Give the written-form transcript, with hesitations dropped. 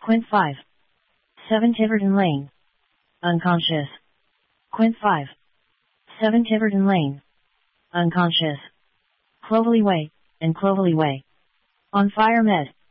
Quint 5. 7 Tiverton Lane. Unconscious. Quint 5. 7 Tiverton Lane. Unconscious. Clovelly Way, and Clovelly Way. On fire med.